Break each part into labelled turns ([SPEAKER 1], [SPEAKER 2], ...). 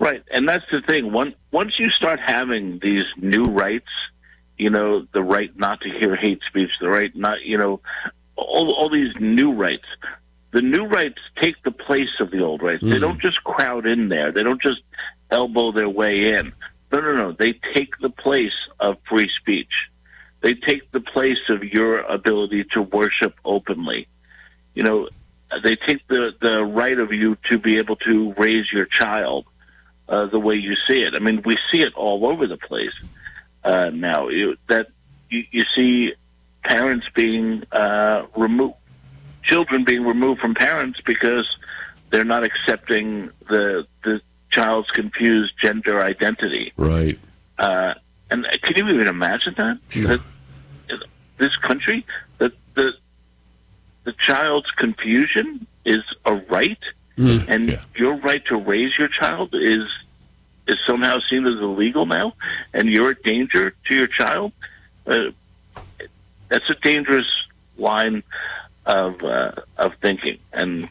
[SPEAKER 1] Right, and that's the thing. Once you start having these new rights, the right not to hear hate speech, the right not, all these new rights. The new rights take the place of the old rights. They don't just crowd in there. They don't just elbow their way in. No. They take the place of free speech. They take the place of your ability to worship openly. They take the right of you to be able to raise your child the way you see it. I mean, we see it all over the place now. You see parents being removed, children being removed from parents because they're not accepting the child's confused gender identity.
[SPEAKER 2] Right.
[SPEAKER 1] And can you even imagine that?
[SPEAKER 2] Yeah.
[SPEAKER 1] That this country, that the child's confusion is a right, and your right to raise your child is somehow seen as illegal now, and you're a danger to your child. That's a dangerous line of thinking, and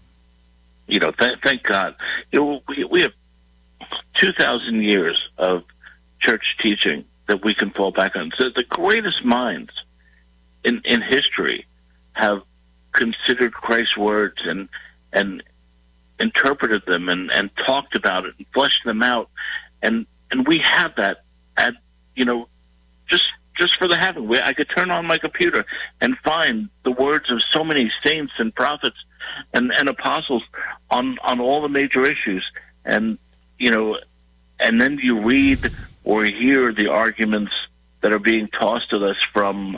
[SPEAKER 1] thank God, we have 2,000 years of church teaching that we can fall back on. So the greatest minds in history have considered Christ's words and interpreted them and talked about it and fleshed them out, and we have that at just for the heaven. I could turn on my computer and find the words of so many saints and prophets and apostles on all the major issues, and then you read or hear the arguments that are being tossed at us from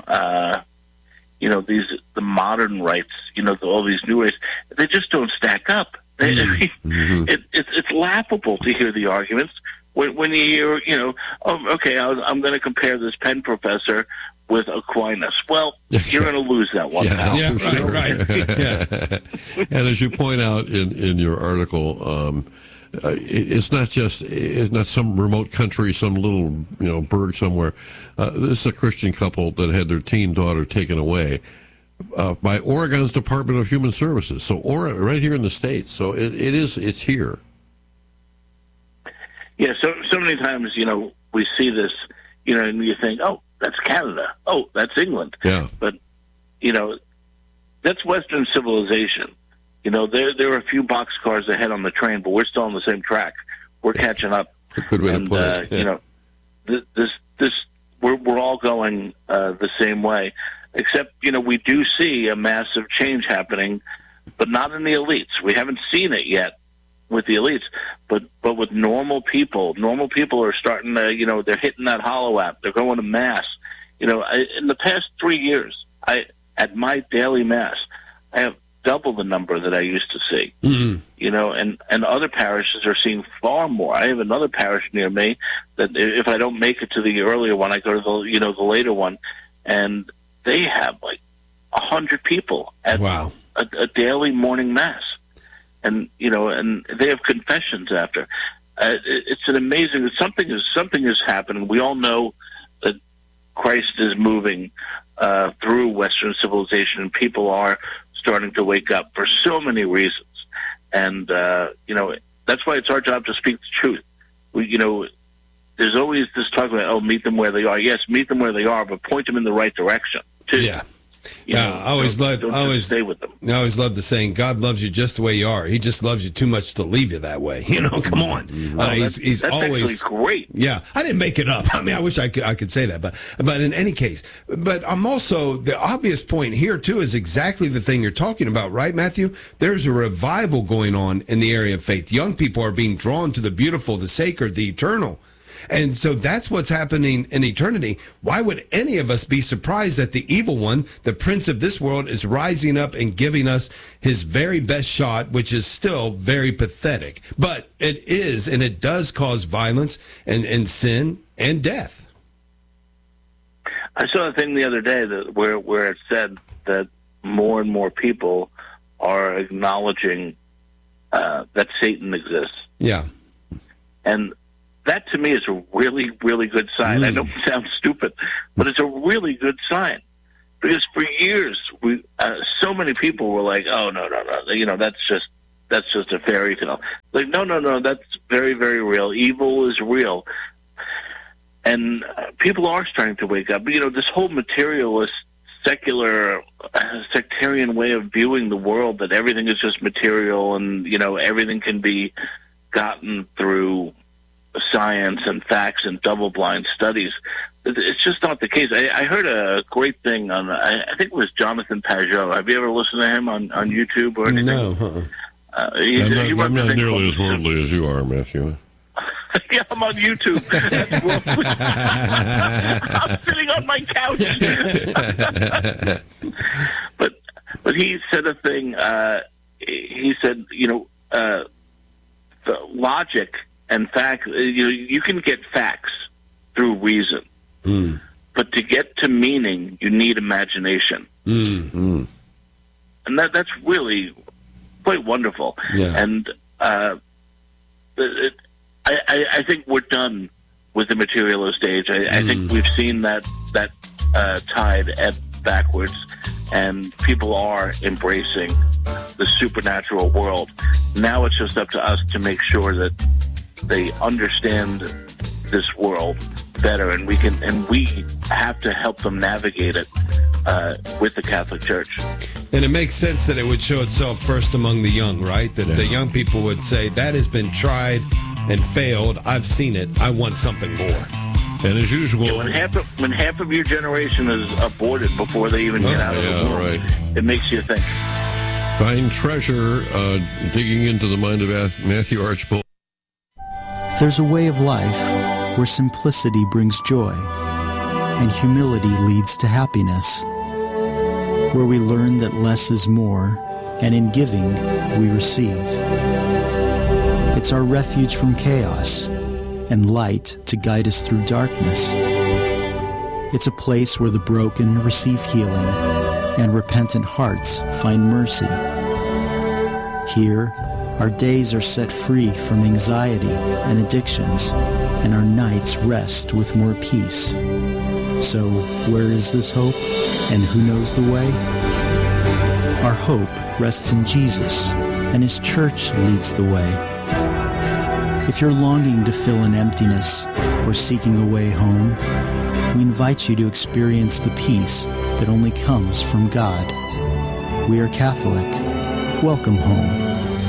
[SPEAKER 1] the modern rights, all these new rights. They just don't stack up. It's laughable to hear the arguments when you hear, I'm going to compare this Penn professor with Aquinas. Well, you're going to lose that one.
[SPEAKER 2] Yeah,
[SPEAKER 3] right. Yeah.
[SPEAKER 2] And as you point out in your article, it's not some remote country, some little burg somewhere. This is a Christian couple that had their teen daughter taken away by Oregon's Department of Human Services. So right here in the States. So it's here.
[SPEAKER 1] Yeah. So many times we see this and you think, oh, that's Canada. Oh, that's England.
[SPEAKER 2] Yeah.
[SPEAKER 1] But that's Western civilization. There are a few boxcars ahead on the train, but we're still on the same track. We're catching up.
[SPEAKER 2] A good way to put it.
[SPEAKER 1] This we're all going the same way, except we do see a massive change happening, but not in the elites. We haven't seen it yet with the elites, but with normal people. Normal people are starting to they're hitting that Hollow app. They're going to mass. In the past 3 years, at my daily mass, I have double the number that I used to see. Mm-hmm. And other parishes are seeing far more. I have another parish near me that if I don't make it to the earlier one, I go to the later one, and they have like 100 people at a daily morning mass, and and they have confessions after. It's an amazing. Something is happening. We all know that Christ is moving through Western civilization, and people are starting to wake up for so many reasons. And, that's why it's our job to speak the truth. There's always this talk about, meet them where they are. Yes, meet them where they are, but point them in the right direction, too.
[SPEAKER 3] Yeah. I always
[SPEAKER 1] stay with them.
[SPEAKER 3] I always love the saying, God loves you just the way you are. He just loves you too much to leave you that way. Come on. He's
[SPEAKER 1] that's
[SPEAKER 3] always
[SPEAKER 1] great.
[SPEAKER 3] Yeah, I didn't make it up. I mean, I wish I could say that, but in any case, but I'm also, the obvious point here too is exactly the thing you're talking about, right, Matthew? There's a revival going on in the area of faith. Young people are being drawn to the beautiful, the sacred, the eternal. And so that's what's happening in eternity. Why would any of us be surprised that the evil one, the prince of this world, is rising up and giving us his very best shot, which is still very pathetic? But it is, and it does cause violence and sin and death.
[SPEAKER 1] I saw a thing the other day where it said that more and more people are acknowledging that Satan exists.
[SPEAKER 3] Yeah.
[SPEAKER 1] And that, to me, is a really, really good sign. I know it sounds stupid, but it's a really good sign. Because for years, so many people were like, "Oh, no, that's just a fairy tale." Like, no, that's very, very real. Evil is real. And people are starting to wake up. This whole materialist, secular, sectarian way of viewing the world, that everything is just material and, everything can be gotten through science and facts and double-blind studies. It's just not the case. I heard a great thing on, I think it was Jonathan Pajot. Have you ever listened to him on YouTube or anything?
[SPEAKER 3] No.
[SPEAKER 2] I'm not nearly as worldly as you are, Matthew.
[SPEAKER 1] Yeah, I'm on YouTube. I'm sitting on my couch. But he said a thing. He said, the logic and fact. You can get facts through reason, but to get to meaning, you need imagination, and that's really quite wonderful.
[SPEAKER 3] Yeah.
[SPEAKER 1] And I think we're done with the materialist age. I think we've seen that tide ebb backwards, and people are embracing the supernatural world. Now it's just up to us to make sure that they understand this world better, and we have to help them navigate it with the Catholic Church.
[SPEAKER 3] And it makes sense that it would show itself first among the young, right? That the young people would say, that has been tried and failed. I've seen it. I want something more.
[SPEAKER 2] And as usual,
[SPEAKER 1] when half of your generation is aborted before they even get out of the womb, it makes you think.
[SPEAKER 2] Find treasure digging into the mind of Matthew Archbold.
[SPEAKER 4] There's a way of life where simplicity brings joy and humility leads to happiness, where we learn that less is more, and in giving, we receive. It's our refuge from chaos and light to guide us through darkness. It's a place where the broken receive healing and repentant hearts find mercy. Here, our days are set free from anxiety and addictions, and our nights rest with more peace. So, where is this hope, and who knows the way? Our hope rests in Jesus, and His church leads the way. If you're longing to fill an emptiness or seeking a way home, we invite you to experience the peace that only comes from God. We are Catholic. Welcome home.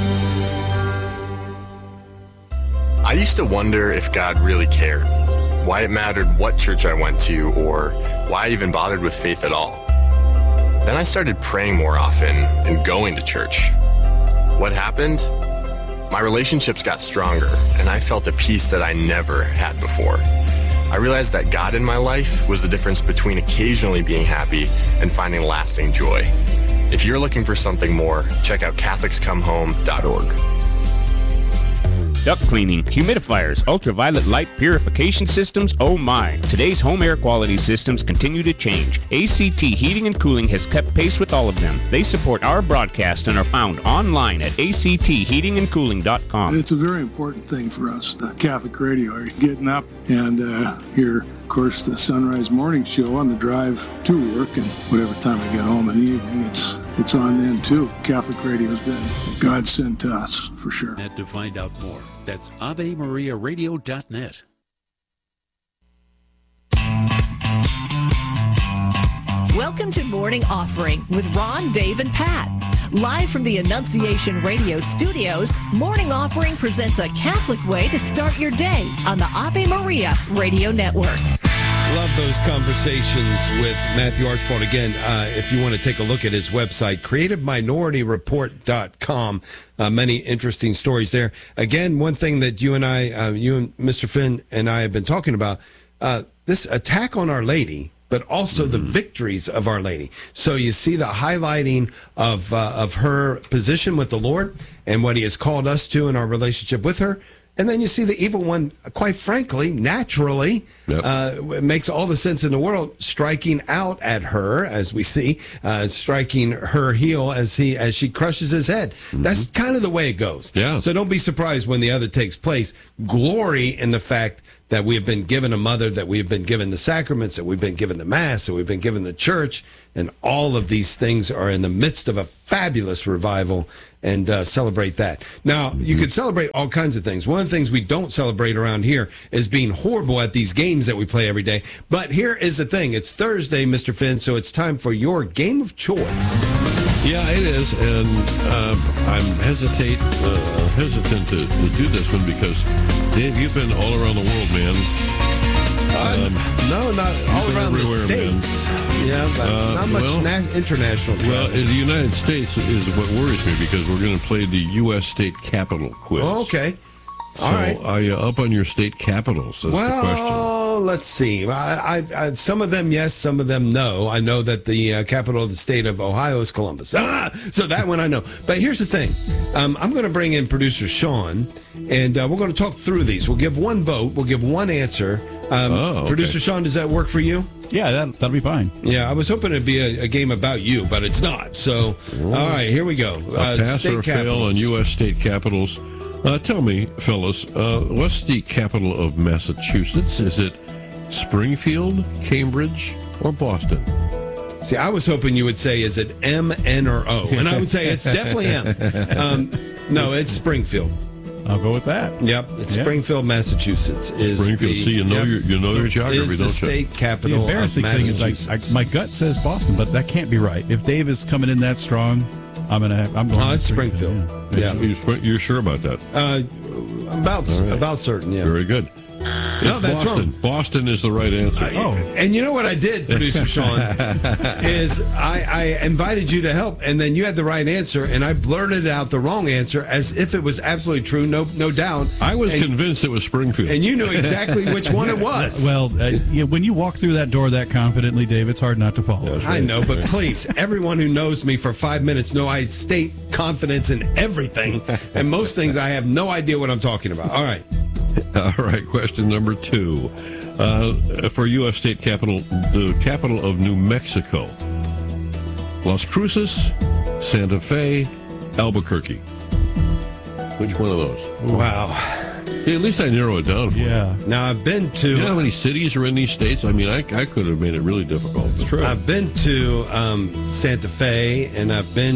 [SPEAKER 5] I used to wonder if God really cared, why it mattered what church I went to, or why I even bothered with faith at all. Then I started praying more often and going to church. What happened? My relationships got stronger, and I felt a peace that I never had before. I realized that God in my life was the difference between occasionally being happy and finding lasting joy. If you're looking for something more, check out CatholicsComeHome.org.
[SPEAKER 6] Duct cleaning, humidifiers, ultraviolet light purification systems, oh my. Today's home air quality systems continue to change. ACT Heating and Cooling has kept pace with all of them. They support our broadcast and are found online at actheatingandcooling.com.
[SPEAKER 7] It's a very important thing for us, the Catholic Radio. You're getting up and hear, of course, the Sunrise Morning Show on the drive to work, and whatever time I get home in the evening, it's on then too. Catholic Radio's been God sent to us, for sure.
[SPEAKER 8] To find out more, that's AveMariaRadio.net.
[SPEAKER 9] Welcome to Morning Offering with Ron, Dave, and Pat. Live from the Annunciation Radio studios, Morning Offering presents a Catholic way to start your day on the Ave Maria Radio Network.
[SPEAKER 3] Love those conversations with Matthew Archbold. Again, if you want to take a look at his website, creativeminorityReport.com. Many interesting stories there. Again, one thing that you and Mr. Finn and I have been talking about, this attack on Our Lady, but also the victories of Our Lady. So you see the highlighting of her position with the Lord and what He has called us to in our relationship with her. And then you see the evil one, quite frankly, naturally, makes all the sense in the world, striking out at her, as we see, striking her heel as she crushes his head. That's kind of the way it goes.
[SPEAKER 2] Yeah.
[SPEAKER 3] So don't be surprised when the other takes place. Glory in the fact that we have been given a mother, that we have been given the sacraments, that we've been given the Mass, that we've been given the church, and all of these things are in the midst of a fabulous revival, and celebrate that. Now, you could celebrate all kinds of things. One of the things we don't celebrate around here is being horrible at these games that we play every day. But here is the thing. It's Thursday, Mr. Finn, so it's time for your game of choice.
[SPEAKER 2] Yeah, it is, and I'm hesitant to do this one because, Dave, you've been all around the world, man.
[SPEAKER 3] No, not all around the States. Man. Yeah, but not much international travel.
[SPEAKER 2] Well, the United States is what worries me because we're going to play the U.S. state capital quiz.
[SPEAKER 3] Oh, okay.
[SPEAKER 2] All right. Are you up on your state capitals? That's the question.
[SPEAKER 3] Well, let's see. I some of them yes, some of them no. I know that the capital of the state of Ohio is Columbus. So that one I know. But here's the thing. I'm going to bring in producer Sean, and we're going to talk through these. We'll give one vote. We'll give one answer. Okay. Producer Sean, does that work for you?
[SPEAKER 10] Yeah, that'll be fine.
[SPEAKER 3] Yeah, I was hoping it'd be a game about you, but it's not. So, all right, here we go.
[SPEAKER 2] Pass
[SPEAKER 3] state
[SPEAKER 2] or
[SPEAKER 3] capitals.
[SPEAKER 2] fail on U.S. state capitals. Tell me, fellas, what's the capital of Massachusetts? Is it Springfield, Cambridge, or Boston?
[SPEAKER 3] See, I was hoping you would say, is it M, N, or O? And I would say it's definitely M. No, it's Springfield.
[SPEAKER 10] I'll go with that.
[SPEAKER 3] Yep, it's Springfield, Massachusetts.
[SPEAKER 2] Springfield. See, you know your geography,
[SPEAKER 3] is the
[SPEAKER 2] don't
[SPEAKER 3] state
[SPEAKER 2] you?
[SPEAKER 3] capital
[SPEAKER 10] the embarrassing
[SPEAKER 3] of
[SPEAKER 10] thing
[SPEAKER 3] Massachusetts.
[SPEAKER 10] is, my gut says Boston, but that can't be right. If Dave is coming in that strong, I'm going.
[SPEAKER 3] It's Springfield.
[SPEAKER 2] Yeah. You're sure about that?
[SPEAKER 3] About certain. Yeah.
[SPEAKER 2] Very good.
[SPEAKER 3] No, that's
[SPEAKER 2] Boston.
[SPEAKER 3] wrong.
[SPEAKER 2] Boston is the right answer.
[SPEAKER 3] And you know what I did, producer Sean, is I invited you to help, and then you had the right answer, and I blurted out the wrong answer as if it was absolutely true, no doubt.
[SPEAKER 2] I was convinced it was Springfield.
[SPEAKER 3] And you knew exactly which one it was.
[SPEAKER 10] Well, when you walk through that door that confidently, Dave, it's hard not to follow.
[SPEAKER 3] I know, but please, everyone who knows me for 5 minutes know I state confidence in everything, and most things I have no idea what I'm talking about. All right.
[SPEAKER 2] All right, question number 2. For U.S. state capital, the capital of New Mexico. Las Cruces, Santa Fe, Albuquerque. Which one of those?
[SPEAKER 3] Wow.
[SPEAKER 2] Yeah, at least I narrow it down for you.
[SPEAKER 10] Yeah.
[SPEAKER 3] Now, I've been to...
[SPEAKER 2] You know how many cities are in these states? I mean, I could have made it really difficult. It's true.
[SPEAKER 3] I've been to Santa Fe, and I've been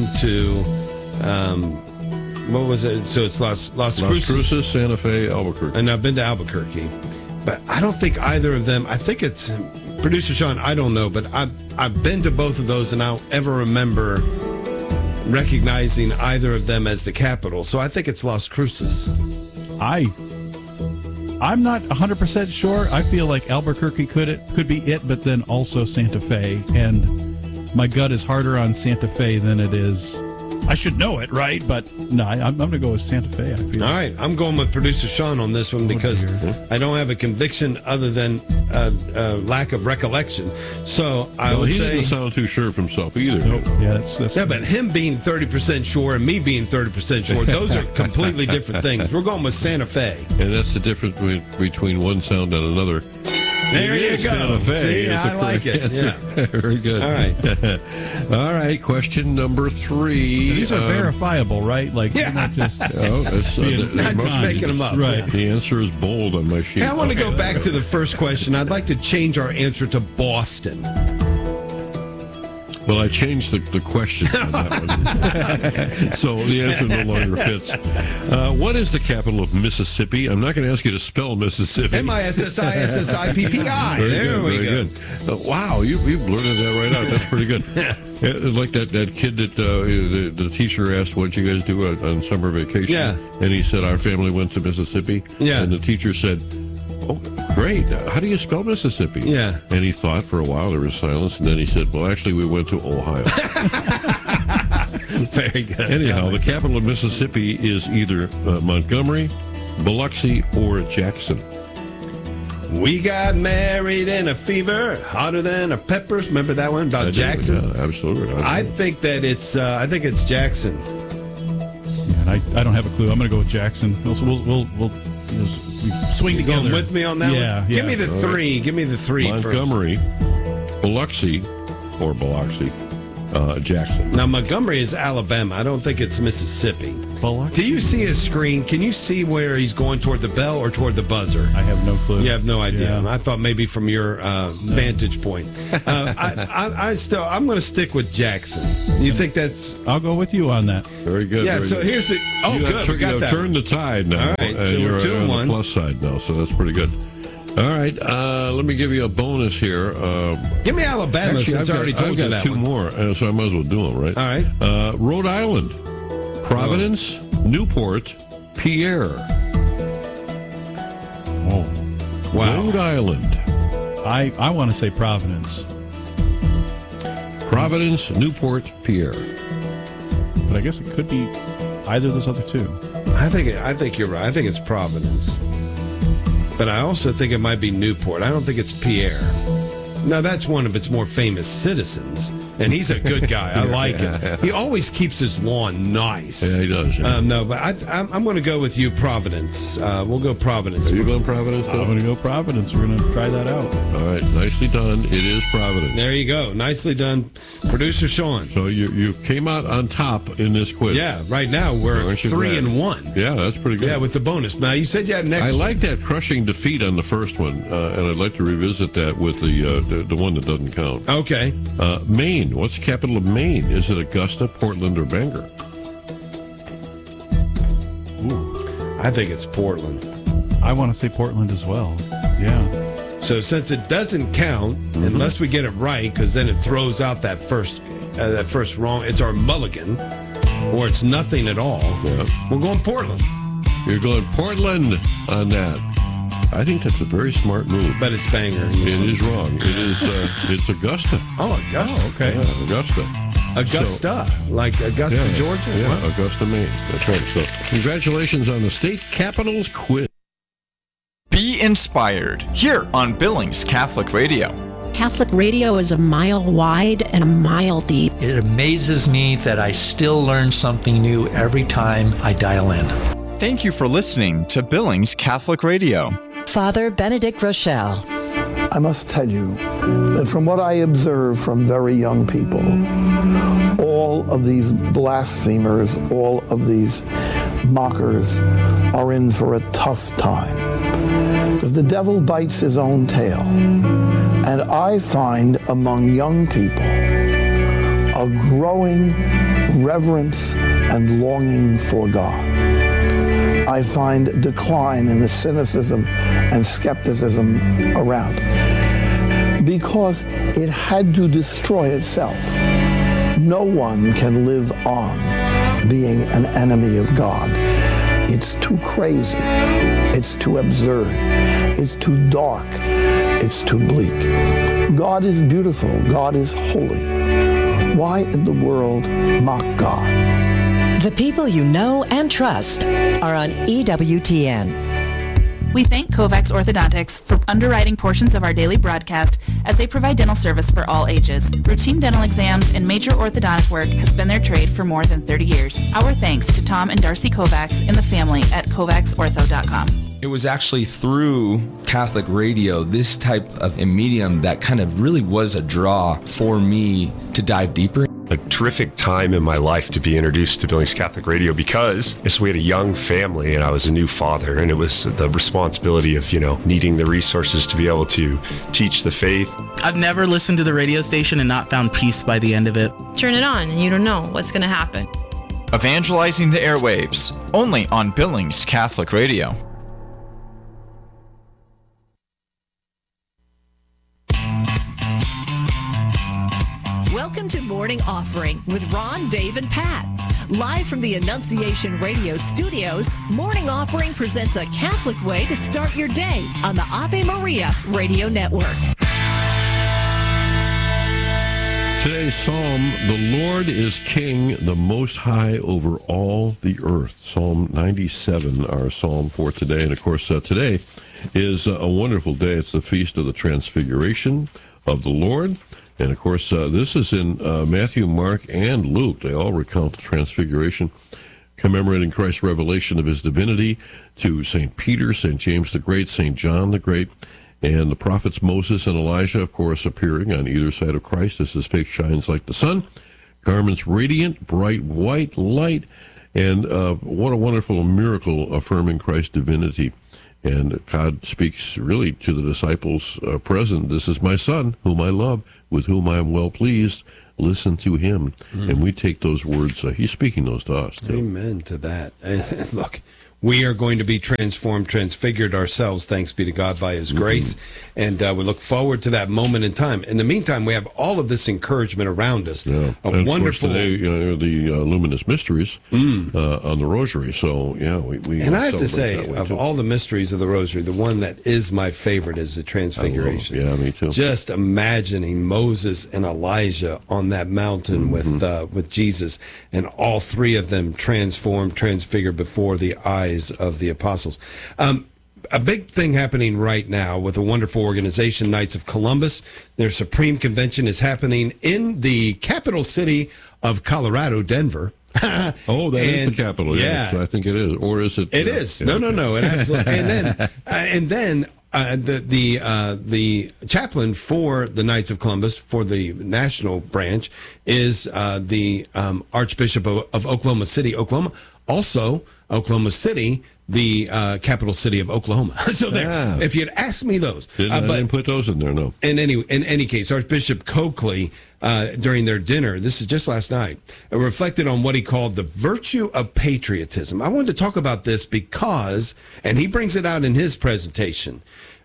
[SPEAKER 3] to... what was it? So it's Las
[SPEAKER 2] Cruces, Santa Fe, Albuquerque.
[SPEAKER 3] And I've been to Albuquerque. But I don't think either of them, I think it's, producer Sean, I don't know, but I've been to both of those, and I don't ever remember recognizing either of them as the capital. So I think it's Las Cruces.
[SPEAKER 10] I'm not 100% sure. I feel like Albuquerque could be it, but then also Santa Fe. And my gut is harder on Santa Fe than it is... I should know it, right? But no, I'm going to go with Santa Fe. I feel.
[SPEAKER 3] All right, I'm going with producer Sean on this one because I don't have a conviction other than lack of recollection. So I would
[SPEAKER 2] he
[SPEAKER 3] say
[SPEAKER 2] didn't sound too sure of himself either.
[SPEAKER 10] Nope. Yeah, that's
[SPEAKER 3] but him being 30% sure and me being 30% sure, those are completely different things. We're going with Santa Fe,
[SPEAKER 2] and that's the difference between one sound and another.
[SPEAKER 3] There you go.
[SPEAKER 2] Santa Fe.
[SPEAKER 3] See, I like it. Yeah.
[SPEAKER 2] Very good.
[SPEAKER 3] All right.
[SPEAKER 2] All right. Question number 3.
[SPEAKER 10] These are verifiable, right? Like,
[SPEAKER 3] yeah.
[SPEAKER 10] not just
[SPEAKER 3] not just making them up.
[SPEAKER 10] Right.
[SPEAKER 2] The answer is bold on my sheet.
[SPEAKER 3] Hey, I want to go back to the first question. I'd like to change our answer to Boston.
[SPEAKER 2] Well, I changed the question on that one. So the answer no longer fits. What is the capital of Mississippi? I'm not going to ask you to spell Mississippi.
[SPEAKER 3] Mississippi. There we go.
[SPEAKER 2] Good. Wow, you blurted that right out. That's pretty good. It's like that kid that the teacher asked, "What'd you guys do on summer vacation?"
[SPEAKER 3] Yeah.
[SPEAKER 2] And he said, "Our family went to Mississippi."
[SPEAKER 3] Yeah.
[SPEAKER 2] And the teacher said, "Oh, great. How do you spell Mississippi?"
[SPEAKER 3] Yeah.
[SPEAKER 2] And he thought for a while. There was silence, and then he said, "Well, actually, we went to Ohio."
[SPEAKER 3] Very good.
[SPEAKER 2] Anyhow, the capital of Mississippi is either Montgomery, Biloxi, or Jackson.
[SPEAKER 3] We got married in a fever, hotter than a peppers. Remember that one about Jackson?
[SPEAKER 2] Yeah, absolutely.
[SPEAKER 3] I think that it's. I think it's Jackson.
[SPEAKER 10] Yeah, and I don't have a clue. I'm going to go with Jackson. We'll swing together.
[SPEAKER 3] Going with me on that one?
[SPEAKER 10] Yeah.
[SPEAKER 3] Give me the 3. Give me the 3
[SPEAKER 2] Montgomery, Biloxi, Jackson.
[SPEAKER 3] Now, Montgomery is Alabama. I don't think it's Mississippi.
[SPEAKER 10] bullocks.
[SPEAKER 3] Do you see his screen? Can you see where he's going toward the bell or toward the buzzer?
[SPEAKER 10] I have no clue.
[SPEAKER 3] You have no idea.
[SPEAKER 10] Yeah.
[SPEAKER 3] I thought maybe from your vantage point. I'm going to stick with Jackson. You think that's?
[SPEAKER 10] I'll go with you on that.
[SPEAKER 2] Very good.
[SPEAKER 3] Yeah.
[SPEAKER 2] very
[SPEAKER 3] So
[SPEAKER 2] good.
[SPEAKER 3] here's the. Oh,
[SPEAKER 2] you
[SPEAKER 3] good. We got that.
[SPEAKER 2] Turn the tide now.
[SPEAKER 3] All right,
[SPEAKER 2] and
[SPEAKER 3] so
[SPEAKER 2] you're
[SPEAKER 3] we're 2-1.
[SPEAKER 2] on the plus side now, so that's pretty good. All right, let me give you a bonus here.
[SPEAKER 3] Give me Alabama since I already told you
[SPEAKER 2] I've got
[SPEAKER 3] that
[SPEAKER 2] two
[SPEAKER 3] one.
[SPEAKER 2] more, so I might as well do them, right?
[SPEAKER 3] All right.
[SPEAKER 2] Rhode Island, Providence, Newport, Pierre.
[SPEAKER 10] Oh,
[SPEAKER 3] Wow.
[SPEAKER 2] Rhode Island,
[SPEAKER 10] I want to say Providence,
[SPEAKER 2] Providence, Newport, Pierre.
[SPEAKER 10] but I guess it could be either of those other two.
[SPEAKER 3] I think you're right. I think it's Providence. But I also think it might be Newport. I don't think it's Pierre. Now, that's one of its more famous citizens, and he's a good guy. I like it. He always keeps his lawn nice.
[SPEAKER 2] Yeah, he does. Yeah.
[SPEAKER 3] No, but I'm going to go with you, Providence. We'll go Providence.
[SPEAKER 2] Are you going Providence, Bill?
[SPEAKER 10] I'm going to go Providence. We're going to try that out.
[SPEAKER 2] All right, nicely done. It is Providence.
[SPEAKER 3] There you go. Nicely done, Producer Sean.
[SPEAKER 2] So you came out on top in this quiz.
[SPEAKER 3] Yeah, right now we're
[SPEAKER 2] Aren't you
[SPEAKER 3] 3-1.
[SPEAKER 2] Yeah, that's pretty good.
[SPEAKER 3] Yeah, with the bonus. Now, you said you had next
[SPEAKER 2] I
[SPEAKER 3] one.
[SPEAKER 2] like that crushing defeat on the first one, and I'd like to revisit that with the one that doesn't count.
[SPEAKER 3] Okay.
[SPEAKER 2] Maine. What's the capital of Maine? Is it Augusta, Portland, or Bangor?
[SPEAKER 3] I think it's Portland.
[SPEAKER 10] I want to say Portland as well. Yeah.
[SPEAKER 3] So since it doesn't count, unless we get it right, because then it throws out that first wrong. It's our mulligan, or it's nothing at all.
[SPEAKER 2] Yeah.
[SPEAKER 3] We're going Portland,
[SPEAKER 2] You're going Portland on that. I think that's a very smart move.
[SPEAKER 3] but it's Bangor.
[SPEAKER 2] It is wrong. It is. It's Augusta.
[SPEAKER 3] Oh, Augusta.
[SPEAKER 10] Okay.
[SPEAKER 2] Yeah, Augusta.
[SPEAKER 3] Augusta, like Augusta,
[SPEAKER 2] Yeah,
[SPEAKER 3] Georgia.
[SPEAKER 2] Yeah,
[SPEAKER 3] Wow.
[SPEAKER 2] Augusta, Maine. That's right. So, congratulations on the state capitals quiz.
[SPEAKER 11] Be inspired here on Billings Catholic Radio.
[SPEAKER 12] Catholic radio is a mile wide and a mile deep.
[SPEAKER 13] It amazes me that I still learn something new every time I dial in.
[SPEAKER 11] Thank you for listening to Billings Catholic Radio.
[SPEAKER 14] Father Benedict Rochelle.
[SPEAKER 15] I must tell you that from what I observe from very young people, all of these blasphemers, all of these mockers are in for a tough time. Because the devil bites his own tail. And I find among young people a growing reverence and longing for God. I find a decline in the cynicism and skepticism around, because it had to destroy itself. No one can live on being an enemy of God. It's too crazy. It's too absurd. It's too dark. It's too bleak. God is beautiful. God is holy. Why in the world mock God?
[SPEAKER 14] The people you know and trust are on EWTN.
[SPEAKER 16] We thank Kovacs Orthodontics for underwriting portions of our daily broadcast as they provide dental service for all ages. Routine dental exams and major orthodontic work has been their trade for more than 30 years. Our thanks to Tom and Darcy Kovacs and the family at KovacsOrtho.com.
[SPEAKER 17] It was actually through Catholic radio, this type of a medium, that kind of really was a draw for me to dive deeper.
[SPEAKER 18] A terrific time in my life to be introduced to Billings Catholic Radio, because we had a young family and I was a new father, and it was the responsibility of, needing the resources to be able to teach the faith.
[SPEAKER 19] I've never listened to the radio station and not found peace by the end of it.
[SPEAKER 20] Turn it on and you don't know what's going to happen.
[SPEAKER 11] Evangelizing the airwaves, only on Billings Catholic Radio.
[SPEAKER 9] Welcome to Morning Offering with Ron, Dave, and Pat. Live from the Annunciation Radio studios, Morning Offering presents a Catholic way to start your day on the Ave Maria Radio Network.
[SPEAKER 2] Today's psalm, the Lord is King, the Most High over all the earth. Psalm 97, our psalm for today. And of course, today is a wonderful day. It's the Feast of the Transfiguration of the Lord. And, of course, this is in Matthew, Mark, and Luke. They all recount the Transfiguration, commemorating Christ's revelation of his divinity to St. Peter, St. James the Great, St. John the Great, and the prophets Moses and Elijah, of course, appearing on either side of Christ as his face shines like the sun. Garments radiant, bright white light, And what a wonderful miracle affirming Christ's divinity. And God speaks really to the disciples present. This is my son, whom I love, with whom I am well pleased. Listen to him. And we take those words. He's speaking those to us, too.
[SPEAKER 3] Amen to that. Look, we are going to be transformed, transfigured ourselves, thanks be to God by his grace. And we look forward to that moment in time. In the meantime, we have all of this encouragement around us.
[SPEAKER 2] Yeah. And wonderful. Of course, today, the luminous mysteries on the Rosary. So, yeah, we
[SPEAKER 3] and I have to say, of all the mysteries of the Rosary, the one that is my favorite is the Transfiguration.
[SPEAKER 2] Yeah, me too.
[SPEAKER 3] Just imagining Moses and Elijah on that mountain with Jesus, and all three of them transformed, transfigured before the eyes of the apostles. A big thing happening right now with a wonderful organization, Knights of Columbus. Their Supreme Convention is happening in the capital city of Colorado, Denver.
[SPEAKER 2] Oh, that is the capital. Yeah, I think it is. Or is it?
[SPEAKER 3] It is. Yeah. No. It absolutely. And then the chaplain for the Knights of Columbus for the national branch is the Archbishop of Oklahoma City, Oklahoma. Also, Oklahoma City, the capital city of Oklahoma. So there, if you'd asked me those.
[SPEAKER 2] I didn't put those in there, no.
[SPEAKER 3] In any case, Archbishop Coakley, during their dinner, this is just last night, reflected on what he called the virtue of patriotism. I wanted to talk about this because, and he brings it out in his presentation,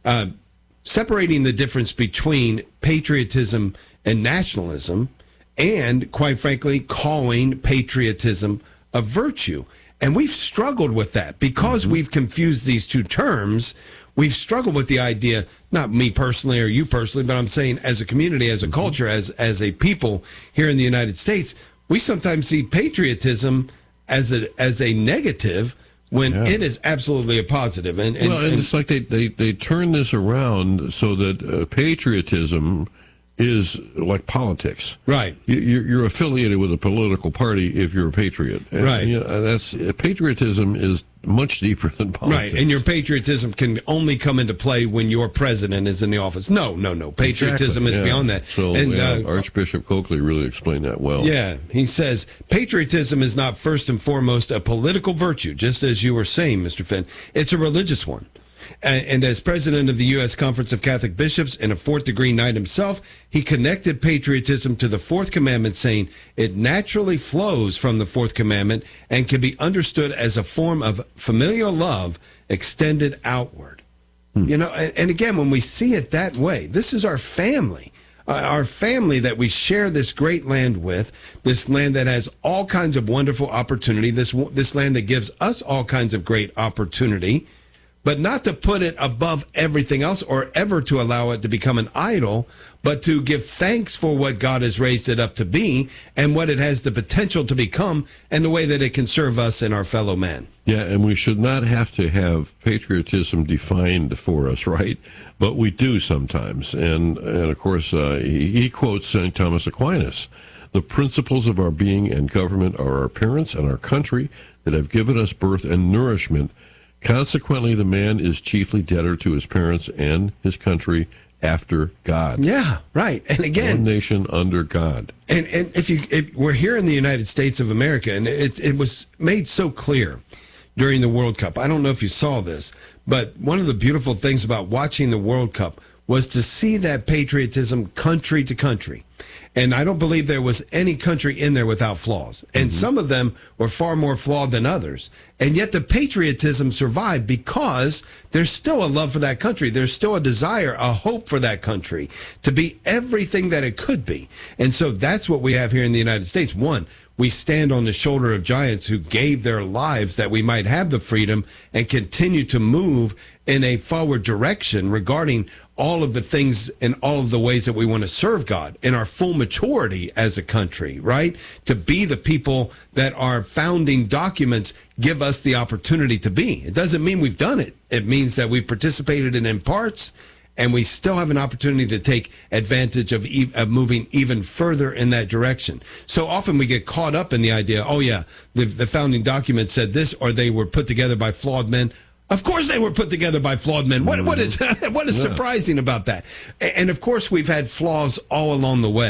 [SPEAKER 3] separating the difference between patriotism and nationalism, and, quite frankly, calling patriotism a virtue. And we've struggled with that because we've confused these two terms. We've struggled with the idea, not me personally or you personally, but I'm saying as a community, as a culture, as a people here in the United States, we sometimes see patriotism as a negative when it is absolutely a positive. And
[SPEAKER 2] it's like they turn this around so that patriotism is like politics,
[SPEAKER 3] right?
[SPEAKER 2] You're affiliated with a political party if you're a patriot, and,
[SPEAKER 3] right?
[SPEAKER 2] That's patriotism is much deeper than politics,
[SPEAKER 3] right? And your patriotism can only come into play when your president is in the office. No. Patriotism is beyond that.
[SPEAKER 2] So, and Archbishop Coakley really explained that well.
[SPEAKER 3] Yeah, he says patriotism is not first and foremost a political virtue, just as you were saying, Mr. Finn. It's a religious one. And as president of the U.S. Conference of Catholic Bishops and a fourth-degree knight himself, he connected patriotism to the fourth commandment, saying it naturally flows from the fourth commandment and can be understood as a form of familial love extended outward. You know, and again, when we see it that way, this is our family. Our family that we share this great land with, this land that has all kinds of wonderful opportunity, this land that gives us all kinds of great opportunity, but not to put it above everything else or ever to allow it to become an idol, but to give thanks for what God has raised it up to be and what it has the potential to become and the way that it can serve us and our fellow man.
[SPEAKER 2] Yeah, and we should not have to have patriotism defined for us, right? But we do sometimes. And of course, he quotes St. Thomas Aquinas. The principles of our being and government are our parents and our country that have given us birth and nourishment. Consequently, the man is chiefly debtor to his parents and his country after God.
[SPEAKER 3] Yeah, right. And again,
[SPEAKER 2] one nation under God.
[SPEAKER 3] And if we're here in the United States of America, and it was made so clear during the World Cup. I don't know if you saw this, but one of the beautiful things about watching the World Cup was to see that patriotism country to country. And I don't believe there was any country in there without flaws. And some of them were far more flawed than others. And yet the patriotism survived because there's still a love for that country. There's still a desire, a hope for that country to be everything that it could be. And so that's what we have here in the United States. One, we stand on the shoulder of giants who gave their lives that we might have the freedom and continue to move in a forward direction regarding all of the things and all of the ways that we want to serve God in our full maturity as a country, right? To be the people that our founding documents give us the opportunity to be. It doesn't mean we've done it. It means that we've participated in parts, and we still have an opportunity to take advantage of moving even further in that direction. So often we get caught up in the idea, oh yeah, the founding document said this, or they were put together by flawed men. Of course they were put together by flawed men. What is surprising about that? And of course we've had flaws all along the way.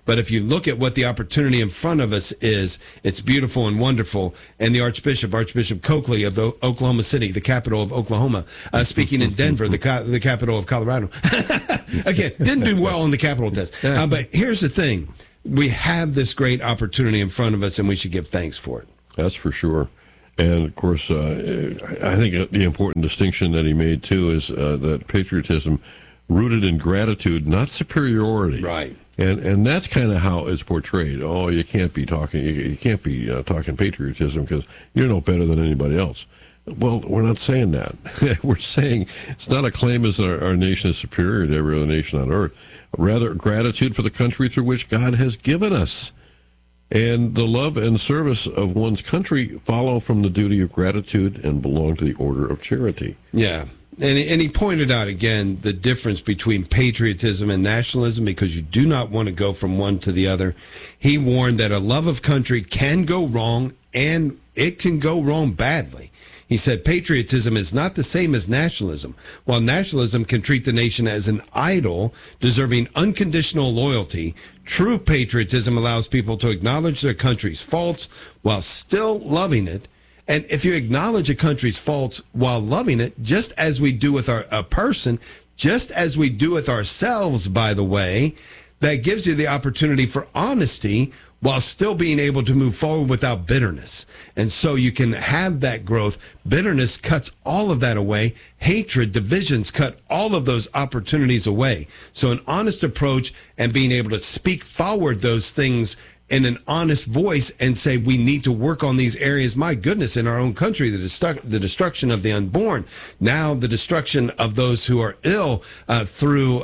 [SPEAKER 3] But if you look at what the opportunity in front of us is, it's beautiful and wonderful. And the Archbishop Coakley of Oklahoma City, the capital of Oklahoma, speaking in Denver, the capital of Colorado. Again, didn't do well on the capital test. But here's the thing. We have this great opportunity in front of us, and we should give thanks for it.
[SPEAKER 2] That's for sure. And, of course, I think the important distinction that he made, too, is that patriotism rooted in gratitude, not superiority.
[SPEAKER 3] Right.
[SPEAKER 2] And that's kind of how it's portrayed. Oh, you can't be talking talking patriotism because you're no better than anybody else. Well, we're not saying that. We're saying it's not a claim as our nation is superior to every other nation on earth. Rather, gratitude for the country through which God has given us. And the love and service of one's country follow from the duty of gratitude and belong to the order of charity.
[SPEAKER 3] Yeah. And he pointed out again the difference between patriotism and nationalism, because you do not want to go from one to the other. He warned that a love of country can go wrong, and it can go wrong badly. He said patriotism is not the same as nationalism. While nationalism can treat the nation as an idol deserving unconditional loyalty, true patriotism allows people to acknowledge their country's faults while still loving it. And if you acknowledge a country's faults while loving it, just as we do with a person, just as we do with ourselves, by the way, that gives you the opportunity for honesty while still being able to move forward without bitterness. And so you can have that growth. Bitterness cuts all of that away. Hatred, divisions cut all of those opportunities away. So an honest approach and being able to speak forward those things in an honest voice and say we need to work on these areas. My goodness, in our own country, the destruction of the unborn, now the destruction of those who are ill through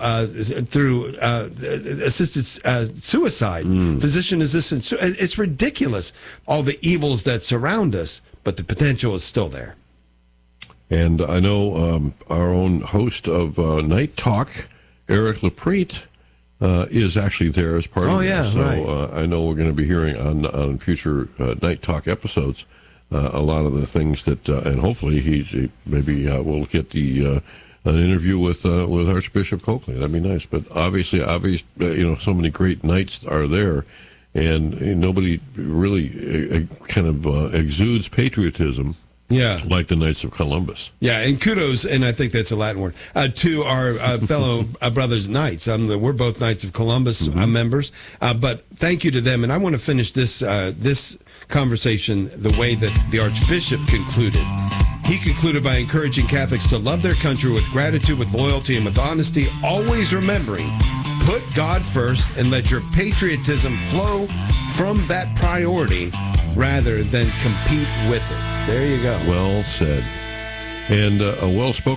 [SPEAKER 3] assisted suicide, physician assisted. It's ridiculous, all the evils that surround us, but the potential is still there.
[SPEAKER 2] And I know our own host of Night Talk, Eric Laprete, is actually there as part of this. So
[SPEAKER 3] right.
[SPEAKER 2] I know we're going to be hearing on future Night Talk episodes a lot of the things that, and hopefully we'll get an interview with Archbishop Coakley. That'd be nice. But obviously, so many great nights are there, and nobody really kind of exudes patriotism.
[SPEAKER 3] Yeah,
[SPEAKER 2] like the Knights of Columbus.
[SPEAKER 3] Yeah, and kudos, and I think that's a Latin word, to our fellow brothers Knights. We're both Knights of Columbus members, but thank you to them. And I want to finish this conversation the way that the Archbishop concluded. He concluded by encouraging Catholics to love their country with gratitude, with loyalty, and with honesty, always remembering, put God first and let your patriotism flow from that priority rather than compete with it. There you go.
[SPEAKER 2] Well said. And a well-spoken.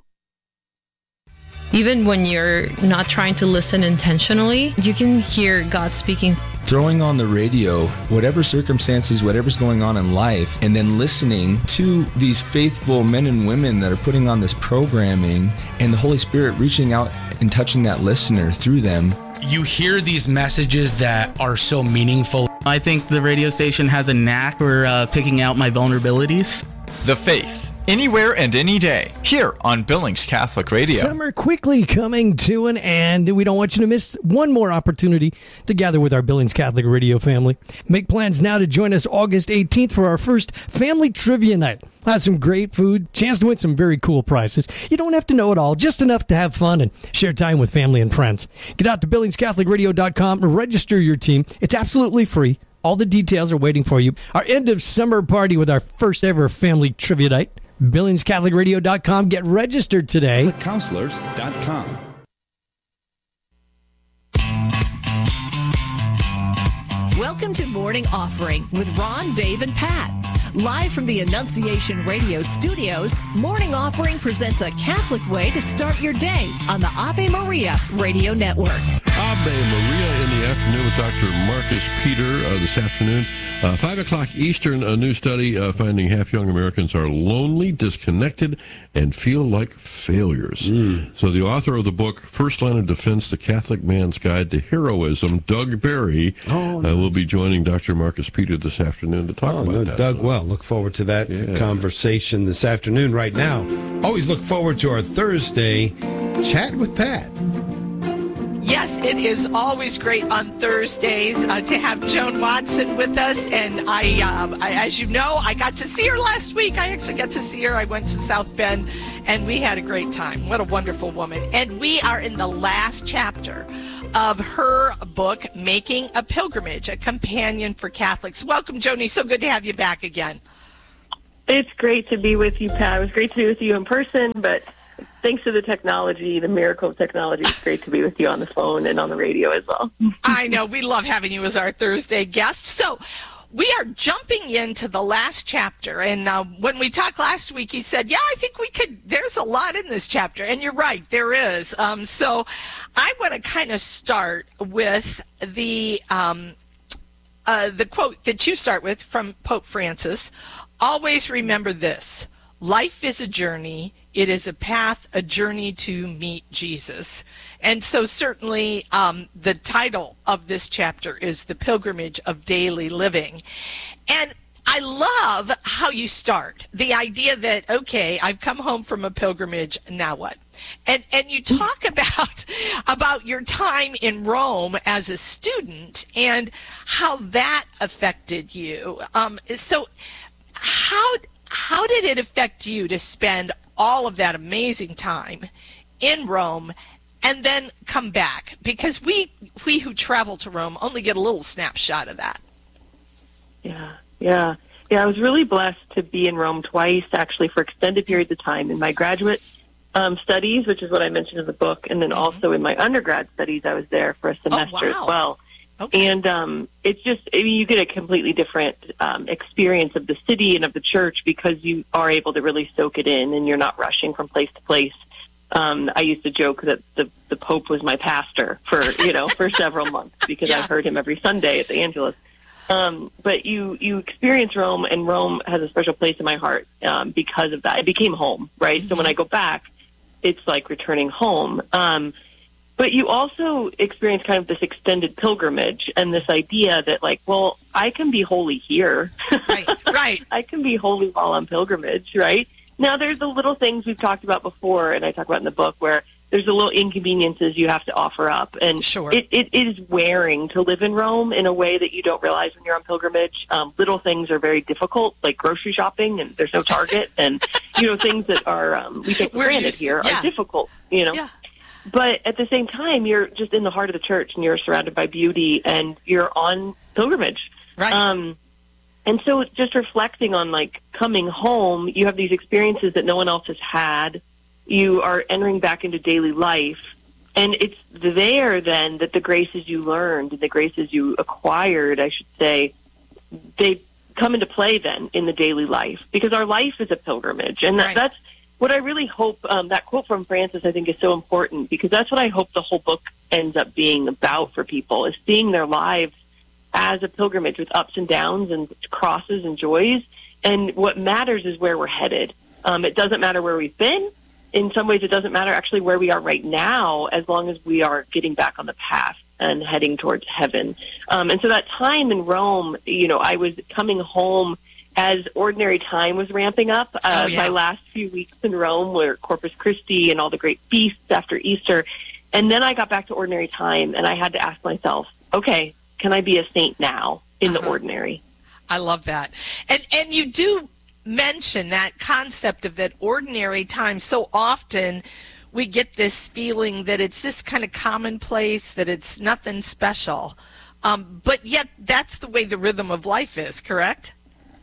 [SPEAKER 20] Even when you're not trying to listen intentionally, you can hear God speaking.
[SPEAKER 17] Throwing on the radio, whatever circumstances, whatever's going on in life, and then listening to these faithful men and women that are putting on this programming, and the Holy Spirit reaching out and touching that listener through them.
[SPEAKER 19] You hear these messages that are so meaningful. I think the radio station has a knack for picking out my vulnerabilities.
[SPEAKER 11] The Faith, anywhere and any day, here on Billings Catholic Radio.
[SPEAKER 21] Summer quickly coming to an end. We don't want you to miss one more opportunity to gather with our Billings Catholic Radio family. Make plans now to join us August 18th for our first Family Trivia Night. We'll have some great food, chance to win some very cool prizes. You don't have to know it all, just enough to have fun and share time with family and friends. Get out to BillingsCatholicRadio.com and register your team. It's absolutely free. All the details are waiting for you. Our end of summer party with our first ever Family Trivia Night. BillingsCatholicRadio.com. Get registered today.
[SPEAKER 8] Counselors.com.
[SPEAKER 9] Welcome to Morning Offering with Ron, Dave, and Pat. Live from the Annunciation Radio studios, Morning Offering presents a Catholic way to start your day on the Ave Maria Radio Network.
[SPEAKER 2] Ave Maria in the afternoon with Dr. Marcus Peter this afternoon. 5 o'clock Eastern, a new study finding half young Americans are lonely, disconnected, and feel like failures. So the author of the book, First Line of Defense, The Catholic Man's Guide to Heroism, Doug Barry, will be joining Dr. Marcus Peter this afternoon to talk about that.
[SPEAKER 3] Doug, well, look forward to that conversation this afternoon. Right now, always look forward to our Thursday Chat with Pat.
[SPEAKER 1] Yes, it is always great on Thursdays to have Joan Watson with us. And I, as you know, I got to see her last week. I actually got to see her. I went to South Bend, and we had a great time. What a wonderful woman. And we are in the last chapter of her book, Making a Pilgrimage, a Companion for Catholics. Welcome, Joni. So good to have you back again.
[SPEAKER 22] It's great to be with you, Pat. It was great to be with you in person, but thanks to the technology, the miracle of technology, it's great to be with you on the phone and on the radio as well.
[SPEAKER 1] I know. We love having you as our Thursday guest. So we are jumping into the last chapter. And when we talked last week, you said, yeah, I think we could, there's a lot in this chapter. And you're right, there is. So I want to kind of start with the quote that you start with from Pope Francis. Always remember this: life is a journey. It is a path, a journey to meet Jesus. And so certainly the title of this chapter is The Pilgrimage of Daily Living. And I love how you start. The idea that, okay, I've come home from a pilgrimage, now what? And you talk about your time in Rome as a student and how that affected you. So how did it affect you to spend all of that amazing time in Rome and then come back? Because we who travel to Rome only get a little snapshot of that.
[SPEAKER 22] Yeah. I was really blessed to be in Rome twice, actually, for extended periods of time in my graduate studies, which is what I mentioned in the book, and then also in my undergrad studies, I was there for a semester as well. Okay. And it's just, I mean, you get a completely different experience of the city and of the church because you are able to really soak it in and you're not rushing from place to place. I used to joke that the Pope was my pastor for several months because I heard him every Sunday at the Angelus. But you experience Rome, and Rome has a special place in my heart because of that. It became home, right? Mm-hmm. So when I go back, it's like returning home. But you also experience kind of this extended pilgrimage and this idea that, like, well, I can be holy here. Right. I can be holy while on pilgrimage, right? Now, there's the little things we've talked about before, and I talk about in the book, where there's the little inconveniences you have to offer up. And it is wearing to live in Rome in a way that you don't realize when you're on pilgrimage. Little things are very difficult, like grocery shopping, and there's no Target. And, things that are we take for granted here are difficult, Yeah. But at the same time, you're just in the heart of the church, and you're surrounded by beauty, and you're on pilgrimage. Right. And so just reflecting on, like, coming home, you have these experiences that no one else has had. You are entering back into daily life. And it's there, then, that the graces you learned, the graces you acquired, I should say, they come into play, then, in the daily life. Because our life is a pilgrimage. And that's what I really hope, that quote from Francis, I think, is so important, because that's what I hope the whole book ends up being about for people, is seeing their lives as a pilgrimage with ups and downs and crosses and joys. And what matters is where we're headed. It doesn't matter where we've been. In some ways, it doesn't matter actually where we are right now, as long as we are getting back on the path and heading towards heaven. And so that time in Rome, I was coming home as ordinary time was ramping up. My last few weeks in Rome were Corpus Christi and all the great feasts after Easter. And then I got back to ordinary time, and I had to ask myself, okay, can I be a saint now in the ordinary?
[SPEAKER 1] I love that. And you do mention that concept of that ordinary time. So often we get this feeling that it's just kind of commonplace, that it's nothing special. But yet that's the way the rhythm of life is, correct?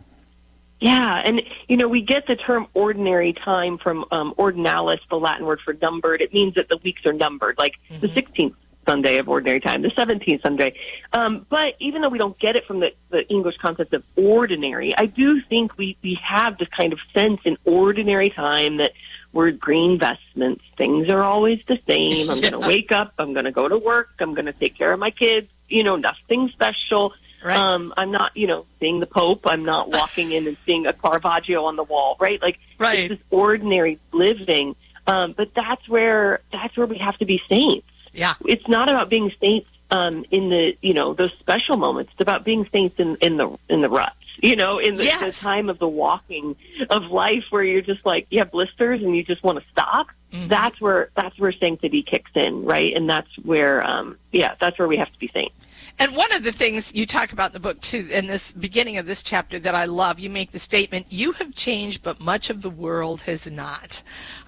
[SPEAKER 22] Yeah, and, we get the term ordinary time from ordinalis, the Latin word for numbered. It means that the weeks are numbered, like the 16th Sunday of ordinary time, the 17th Sunday. But even though we don't get it from the English concept of ordinary, I do think we have this kind of sense in ordinary time that we're green vestments. Things are always the same. I'm going to wake up. I'm going to go to work. I'm going to take care of my kids. Nothing special. Right. I'm not, seeing the Pope. I'm not walking in and seeing a Caravaggio on the wall, right? Like, it's this ordinary living. But that's where we have to be saints. Yeah. It's not about being saints in the, those special moments. It's about being saints in the ruts, in the time of the walking of life where you're just like, you have blisters and you just want to stop. Mm-hmm. That's where sanctity kicks in, right? And that's where, that's where we have to be saints.
[SPEAKER 1] And one of the things you talk about in the book, too, in this beginning of this chapter that I love, you make the statement, you have changed, but much of the world has not.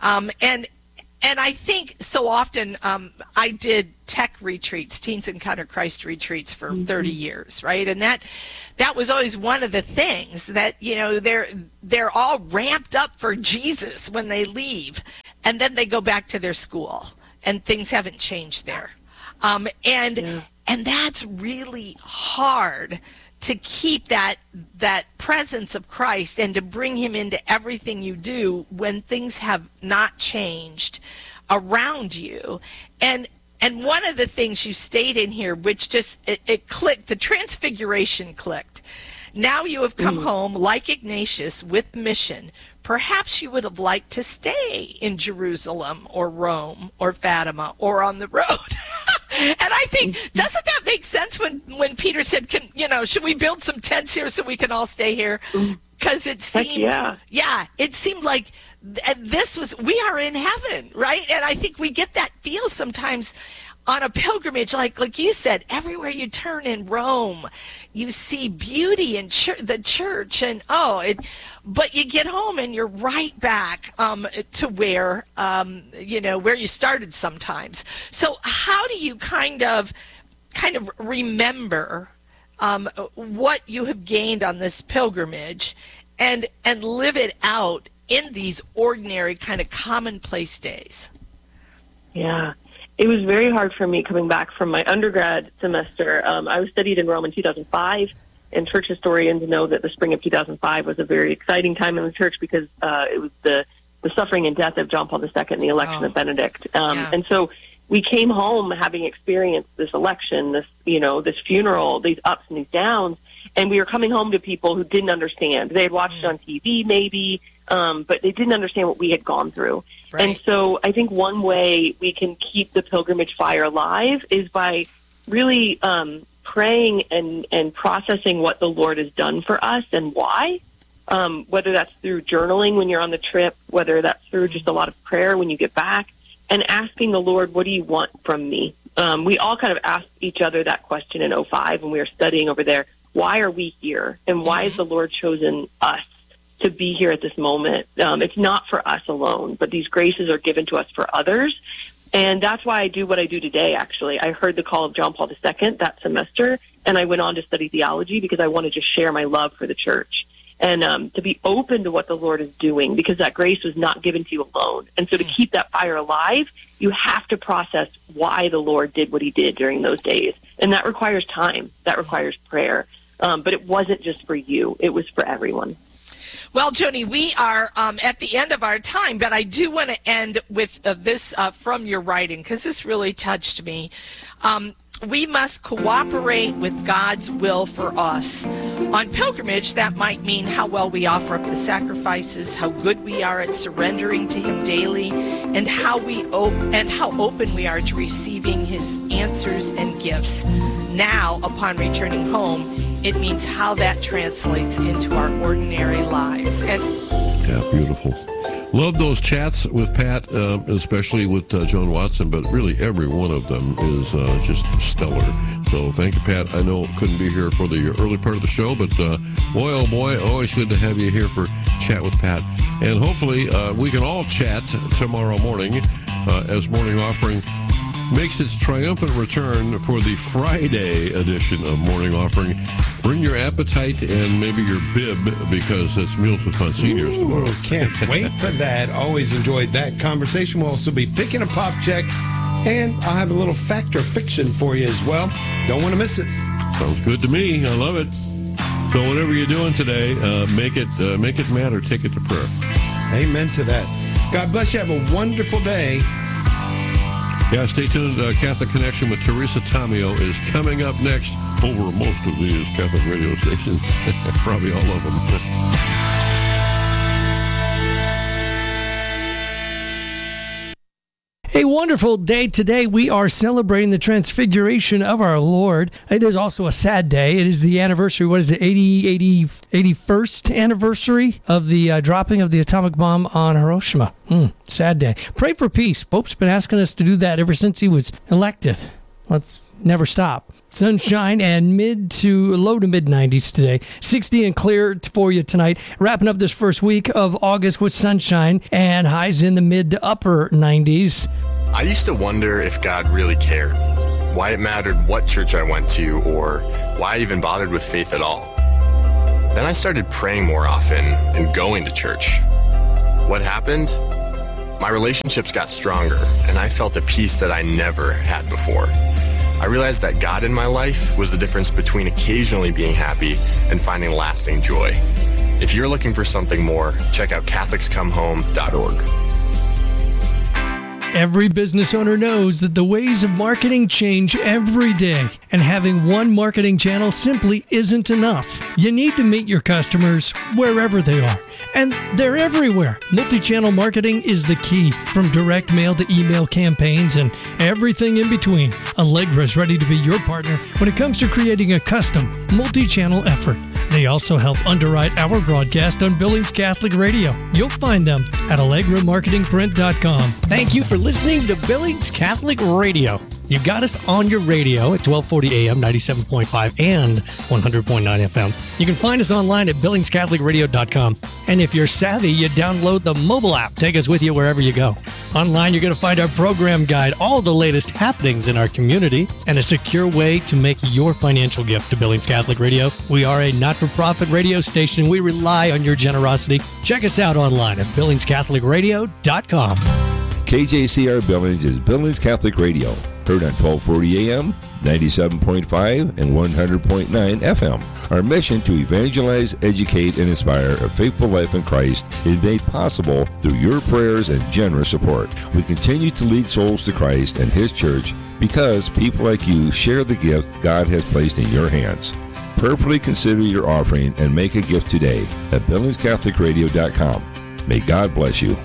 [SPEAKER 1] And I think so often I did tech retreats, Teens Encounter Christ retreats for 30 years, right? And that was always one of the things that, they're all ramped up for Jesus when they leave. And then they go back to their school and things haven't changed there. And that's really hard to keep that presence of Christ and to bring him into everything you do when things have not changed around you. And one of the things you state in here, which just, it clicked, the transfiguration clicked. Now you have come home like Ignatius with mission. Perhaps you would have liked to stay in Jerusalem or Rome or Fatima or on the road. And I think, doesn't that make sense when Peter said, should we build some tents here so we can all stay here? Because it seemed, it seemed like we are in heaven, right? And I think we get that feel sometimes on a pilgrimage, like you said, everywhere you turn in Rome, you see beauty in the church, and but you get home and you're right back to where where you started sometimes. So how do you kind of remember what you have gained on this pilgrimage and live it out in these ordinary kind of commonplace days?
[SPEAKER 22] Yeah. It was very hard for me coming back from my undergrad semester. I was studied in Rome in 2005, and church historians know that the spring of 2005 was a very exciting time in the church because it was the suffering and death of John Paul II and the election of Benedict. And so we came home having experienced this election, this funeral, these ups and these downs, and we were coming home to people who didn't understand. They had watched it on TV maybe, but they didn't understand what we had gone through. Right. And so I think one way we can keep the pilgrimage fire alive is by really praying and processing what the Lord has done for us and why, whether that's through journaling when you're on the trip, whether that's through just a lot of prayer when you get back, and asking the Lord, what do you want from me? We all kind of asked each other that question in 2005 when we were studying over there. Why are we here? And why has the Lord chosen us to be here at this moment? It's not for us alone, but these graces are given to us for others. And that's why I do what I do today, actually. I heard the call of John Paul II that semester, and I went on to study theology because I wanted to share my love for the church and to be open to what the Lord is doing, because that grace was not given to you alone. And so to keep that fire alive, you have to process why the Lord did what he did during those days. And that requires time. That requires prayer. But it wasn't just for you. It was for everyone.
[SPEAKER 1] Well, Joni, we are at the end of our time, but I do want to end with this from your writing, because this really touched me. We must cooperate with God's will for us. On pilgrimage, that might mean how well we offer up the sacrifices, how good we are at surrendering to him daily, and how open we are to receiving his answers and gifts. Now, upon returning home, it means how that translates into our ordinary lives. And
[SPEAKER 2] beautiful. Love those chats with Pat, especially with Joan Watson, but really every one of them is just stellar. So thank you, Pat. I know couldn't be here for the early part of the show, but boy, oh boy, always good to have you here for Chat with Pat. And hopefully we can all chat tomorrow morning as Morning Offering makes its triumphant return for the Friday edition of Morning Offering. Bring your appetite and maybe your bib, because it's Meals with Fun Seniors tomorrow.
[SPEAKER 3] Can't wait for that. Always enjoyed that conversation. We'll also be picking a pop checks, and I'll have a little fact or fiction for you as well. Don't want to miss it.
[SPEAKER 2] Sounds good to me. I love it. So whatever you're doing today, make it matter. Take it to prayer.
[SPEAKER 3] Amen to that. God bless you. Have a wonderful day.
[SPEAKER 2] Yeah, stay tuned. Catholic Connection with Teresa Tomeo is coming up next over most of these Catholic radio stations. Probably all of them.
[SPEAKER 21] A wonderful day today. We are celebrating the transfiguration of our Lord. It is also a sad day. It is the anniversary, 81st anniversary of the dropping of the atomic bomb on Hiroshima. Sad day. Pray for peace. Pope's been asking us to do that ever since he was elected. Let's never stop. Sunshine and low to mid 90s today. 60 and clear for you tonight. Wrapping up this first week of August with sunshine and highs in the mid to upper 90s.
[SPEAKER 4] I used to wonder if God really cared, why it mattered what church I went to, or why I even bothered with faith at all. Then I started praying more often and going to church. What happened? My relationships got stronger, and I felt a peace that I never had before. I realized that God in my life was the difference between occasionally being happy and finding lasting joy. If you're looking for something more, check out CatholicsComeHome.org.
[SPEAKER 21] Every business owner knows that the ways of marketing change every day, and having one marketing channel simply isn't enough. You need to meet your customers wherever they are, and they're everywhere. Multi-channel marketing is the key, from direct mail to email campaigns and everything in between. Allegra is ready to be your partner when it comes to creating a custom multi-channel effort. They also help underwrite our broadcast on Billings Catholic Radio. You'll find them at AllegraMarketingPrint.com. Thank you for listening to Billings Catholic Radio. You got us on your radio at 1240 AM, 97.5 and 100.9 FM. You can find us online at BillingsCatholicRadio.com. And if you're savvy, you download the mobile app. Take us with you wherever you go. Online, you're going to find our program guide, all the latest happenings in our community, and a secure way to make your financial gift to Billings Catholic Radio. We are a not-for-profit radio station. We rely on your generosity. Check us out online at BillingsCatholicRadio.com.
[SPEAKER 5] KJCR Billings is Billings Catholic Radio, heard on 1240 AM, 97.5, and 100.9 FM. Our mission to evangelize, educate, and inspire a faithful life in Christ is made possible through your prayers and generous support. We continue to lead souls to Christ and His church because people like you share the gift God has placed in your hands. Prayerfully consider your offering and make a gift today at BillingsCatholicRadio.com. May God bless you.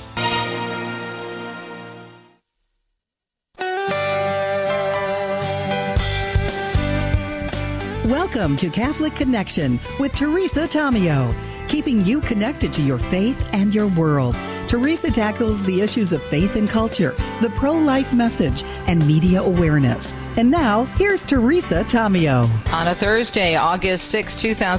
[SPEAKER 23] Welcome to Catholic Connection with Teresa Tomeo, keeping you connected to your faith and your world. Teresa tackles the issues of faith and culture, the pro-life message, and media awareness. And now, here's Teresa Tomeo.
[SPEAKER 24] On a Thursday, August 6,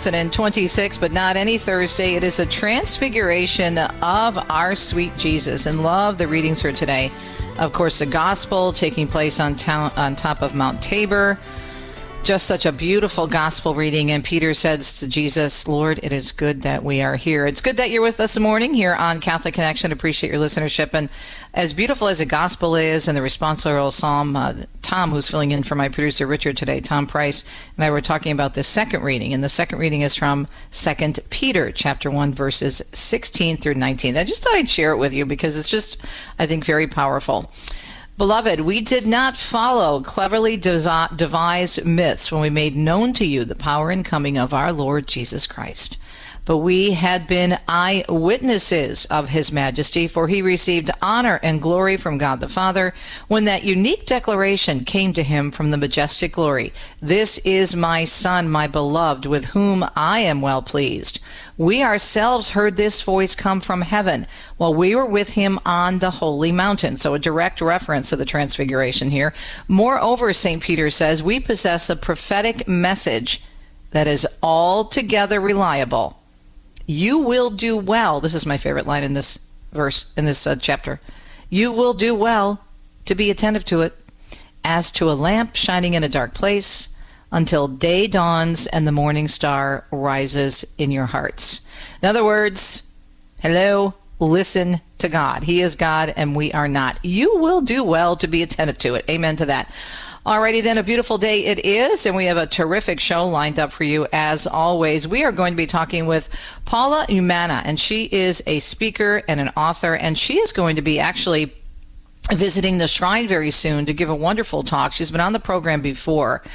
[SPEAKER 24] 2026, but not any Thursday, it is a transfiguration of our sweet Jesus. And love the readings for today. Of course, the gospel taking place on top of Mount Tabor. Just such a beautiful gospel reading. And Peter says to Jesus, Lord, it is good that we are here. It's good that you're with us this morning here on Catholic Connection. Appreciate your listenership. And as beautiful as the gospel is and the responsorial psalm, Tom, who's filling in for my producer Richard today, Tom Price, and I were talking about the second reading. And the second reading is from 2 Peter chapter 1, verses 16 through 19. I just thought I'd share it with you because it's just, I think, very powerful. Beloved, we did not follow cleverly devised myths when we made known to you the power and coming of our Lord Jesus Christ. But we had been eyewitnesses of his majesty, for he received honor and glory from God the Father when that unique declaration came to him from the majestic glory. This is my Son, my beloved, with whom I am well pleased. We ourselves heard this voice come from heaven while we were with him on the holy mountain. So a direct reference to the transfiguration here. Moreover, St. Peter says, we possess a prophetic message that is altogether reliable. You will do well. This is my favorite line in this verse, in this chapter. You will do well to be attentive to it, as to a lamp shining in a dark place, until day dawns and the morning star rises in your hearts. In other words, hello, listen to God. He is God and we are not. You will do well to be attentive to it. Amen to that. Alrighty then, a beautiful day it is, and we have a terrific show lined up for you as always. We are going to be talking with Paula Umana, and she is a speaker and an author, and she is going to be actually visiting the shrine very soon to give a wonderful talk. She's been on the program before,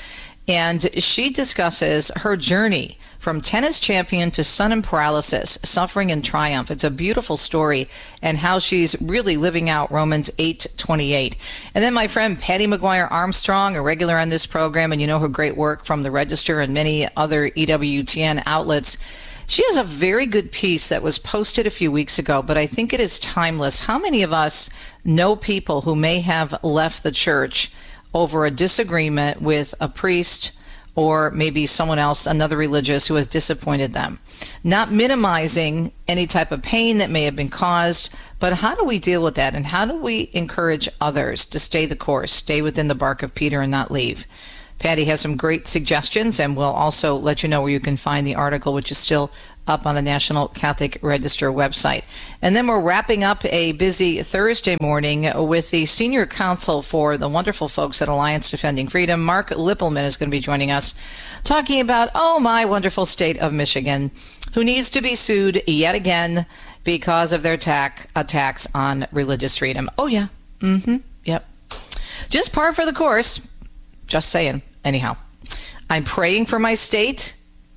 [SPEAKER 24] And she discusses her journey from tennis champion to sun and paralysis, suffering and triumph. It's a beautiful story, and how she's really living out Romans 8:28. And then my friend Patty McGuire Armstrong, a regular on this program, and you know her great work from the Register and many other EWTN outlets. She has a very good piece that was posted a few weeks ago, but I think it is timeless. How many of us know people who may have left the church over a disagreement with a priest or maybe someone else, another religious, who has disappointed them? Not minimizing any type of pain that may have been caused, but how do we deal with that? And how do we encourage others to stay the course, stay within the bark of Peter and not leave? Patty has some great suggestions, and we'll also let you know where you can find the article, which is still up on the National Catholic Register website. And then we're wrapping up a busy Thursday morning with the senior counsel for the wonderful folks at Alliance Defending Freedom. Mark Lippelman is going to be joining us, talking about, my wonderful state of Michigan, who needs to be sued yet again because of their attacks on religious freedom. Oh, yeah. Yep. Just par for the course. Just saying. Anyhow, I'm praying for my state.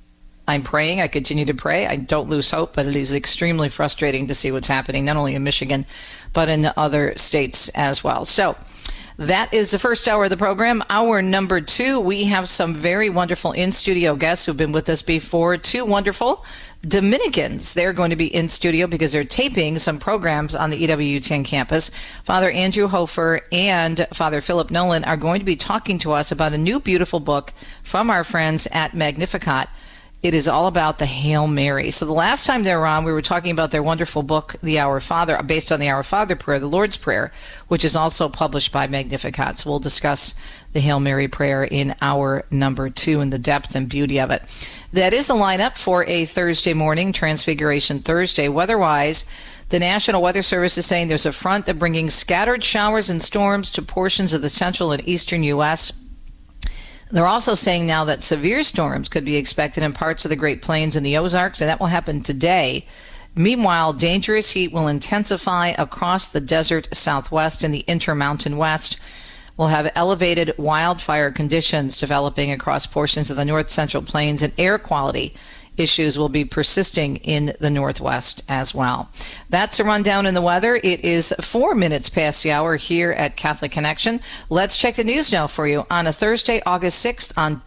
[SPEAKER 24] I'm praying. I continue to pray. I don't lose hope, but it is extremely frustrating to see what's happening, not only in Michigan, but in other states as well. So that is the first hour of the program. Hour number 2, we have some very wonderful in-studio guests who've been with us before. 2 wonderful Dominicans. They're going to be in studio because they're taping some programs on the EWTN campus. Father Andrew Hofer and Father Philip Nolan are going to be talking to us about a new beautiful book from our friends at Magnificat. It is all about the Hail Mary. So the last time they were on, we were talking about their wonderful book, The Our Father, based on the Our Father prayer, the Lord's Prayer, which is also published by Magnificat. So we'll discuss the Hail Mary prayer in hour number 2 and the depth and beauty of it. That is the lineup for a Thursday morning, Transfiguration Thursday. Weather-wise, the National Weather Service is saying there's a front that bringing scattered showers and storms to portions of the central and eastern U.S. They're also saying now that severe storms could be expected in parts of the Great Plains and the Ozarks, and that will happen today. Meanwhile, dangerous heat will intensify across the desert southwest and the Intermountain West. We'll have elevated wildfire conditions developing across portions of the north central plains, and air quality issues will be persisting in the Northwest as well. That's a rundown in the weather. It is 4 minutes past the hour here at Catholic Connection. Let's check the news now for you on a Thursday, August 6th on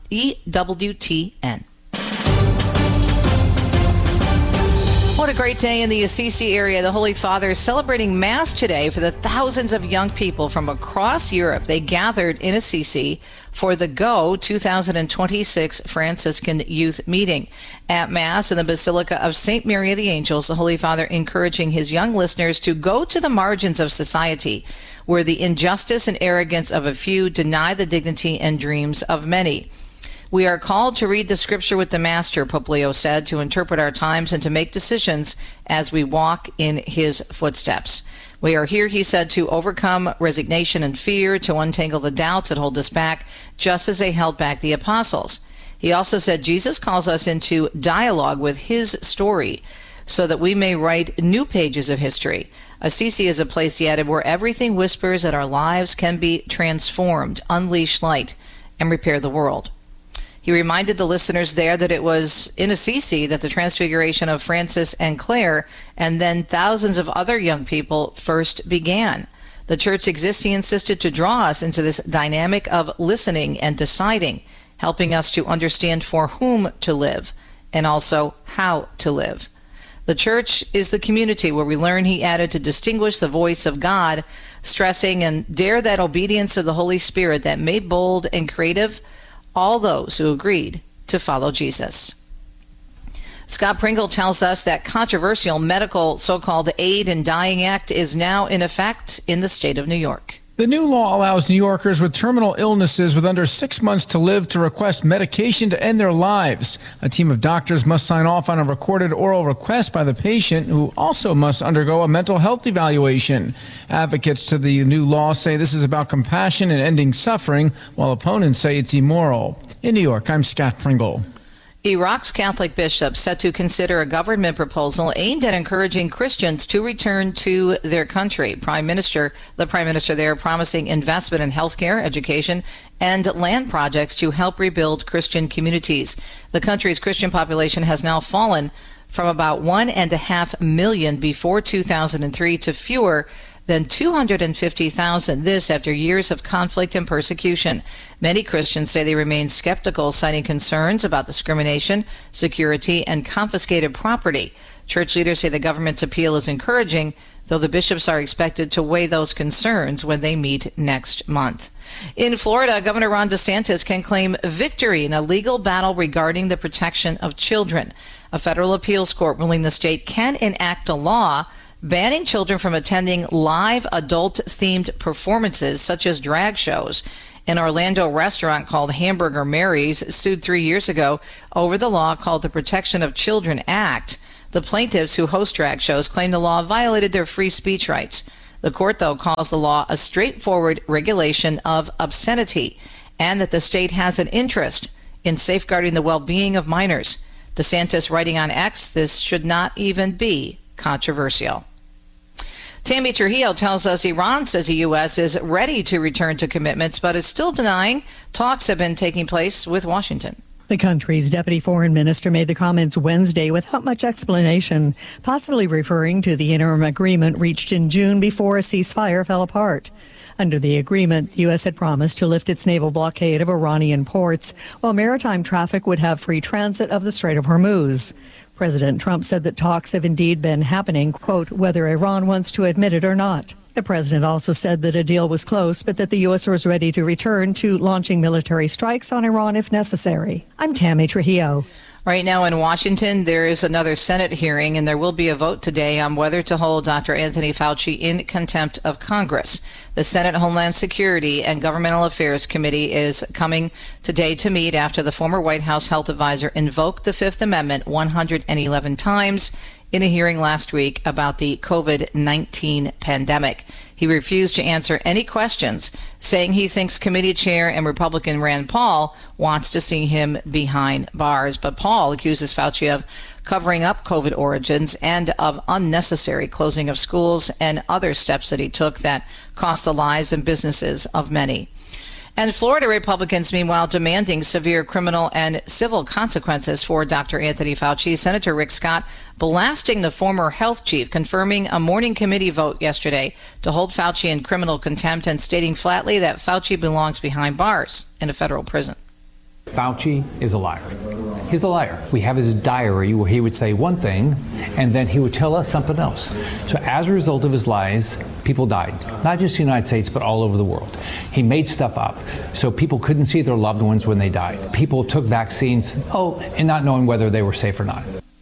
[SPEAKER 24] EWTN. What a great day in the Assisi area. The Holy Father is celebrating Mass today for the thousands of young people from across Europe. They gathered in Assisi for the GO 2026 Franciscan Youth Meeting. At Mass in the Basilica of St. Mary of the Angels, the Holy Father encouraging his young listeners to go to the margins of society, where the injustice and arrogance of a few deny the dignity and dreams of many. We are called to read the Scripture with the Master, Pope Leo said, to interpret our times and to make decisions as we walk in his footsteps. We are here, he said, to overcome resignation and fear, to untangle the doubts that hold us back, just as they held back the apostles. He also said Jesus calls us into dialogue with his story so that we may write new pages of history. Assisi is a place, he added, where everything whispers that our lives can be transformed, unleash light, and repair the world. He reminded the listeners there that it was in Assisi that the transfiguration of Francis and Claire and then thousands of other young people first began. The Church exists, he insisted, to draw us into this dynamic of listening and deciding, helping us to understand for whom to live and also how to live. The Church is the community where we learn, he added, to distinguish the voice of God, stressing and dare that obedience of the Holy Spirit that made bold and creative all those who agreed to follow Jesus. Scott Pringle tells us that controversial medical so-called Aid in Dying Act is now in effect in the state of New York.
[SPEAKER 6] The new law allows New Yorkers with terminal illnesses with under 6 months to live to request medication to end their lives. A team of doctors must sign off on a recorded oral request by the patient, who also must undergo a mental health evaluation. Advocates to the new law say this is about compassion and ending suffering, while opponents say it's immoral. In New York, I'm Scott Pringle.
[SPEAKER 24] Iraq's Catholic bishops set to consider a government proposal aimed at encouraging Christians to return to their country. The Prime Minister there promising investment in healthcare, education, and land projects to help rebuild Christian communities. The country's Christian population has now fallen from about 1.5 million before 2003 to fewer than 250,000, this after years of conflict and persecution. Many Christians say they remain skeptical, citing concerns about discrimination, security, and confiscated property. Church leaders say the government's appeal is encouraging, though the bishops are expected to weigh those concerns when they meet next month. In Florida, Governor Ron DeSantis can claim victory in a legal battle regarding the protection of children. A federal appeals court ruling the state can enact a law banning children from attending live adult-themed performances such as drag shows. An Orlando restaurant called Hamburger Mary's sued 3 years ago over the law called the Protection of Children Act. The plaintiffs who host drag shows claim the law violated their free speech rights. The court, though, calls the law a straightforward regulation of obscenity and that the state has an interest in safeguarding the well-being of minors. DeSantis writing on X, this should not even be controversial. Tammy Trujillo tells us Iran says the U.S. is ready to return to commitments, but is still denying talks have been taking place with Washington.
[SPEAKER 7] The country's deputy foreign minister made the comments Wednesday without much explanation, possibly referring to the interim agreement reached in June before a ceasefire fell apart. Under the agreement, the U.S. had promised to lift its naval blockade of Iranian ports, while maritime traffic would have free transit of the Strait of Hormuz. President Trump said that talks have indeed been happening, quote, whether Iran wants to admit it or not. The president also said that a deal was close, but that the U.S. was ready to return to launching military strikes on Iran if necessary. I'm Tammy Trujillo.
[SPEAKER 24] Right now in Washington, there is another Senate hearing, and there will be a vote today on whether to hold Dr. Anthony Fauci in contempt of Congress. The Senate Homeland Security and Governmental Affairs Committee is coming today to meet after the former White House health advisor invoked the Fifth Amendment 111 times in a hearing last week about the COVID-19 pandemic. He refused to answer any questions, saying he thinks committee chair and Republican Rand Paul wants to see him behind bars. But Paul accuses Fauci of covering up COVID origins and of unnecessary closing of schools and other steps that he took that cost the lives and businesses of many. And Florida Republicans, meanwhile, demanding severe criminal and civil consequences for Dr. Anthony Fauci. Senator Rick Scott blasting the former health chief, confirming a morning committee vote yesterday to hold Fauci in criminal contempt and stating flatly that Fauci belongs behind bars in a federal prison.
[SPEAKER 10] Fauci is a liar. He's a liar. We have his diary where he would say one thing and then he would tell us something else. So as a result of his lies, people died. Not just in the United States, but all over the world. He made stuff up so people couldn't see their loved ones when they died. People took vaccines, and not knowing whether they were safe or not.